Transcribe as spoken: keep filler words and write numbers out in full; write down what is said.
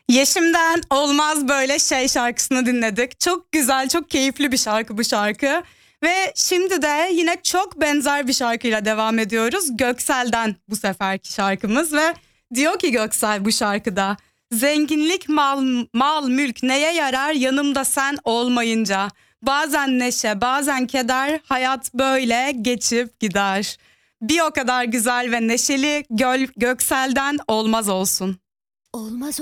Yeşim'den Olmaz Böyle Şey şarkısını dinledik. Çok güzel, çok keyifli bir şarkı bu şarkı. Ve şimdi de yine çok benzer bir şarkıyla devam ediyoruz. Göksel'den bu seferki şarkımız ve diyor ki Göksel bu şarkıda: zenginlik, mal, mal, mülk neye yarar yanımda sen olmayınca? Bazen neşe, bazen keder, hayat böyle geçip gider. Bir o kadar güzel ve neşeli Göl, Göksel'den Olmaz olsun. Olmaz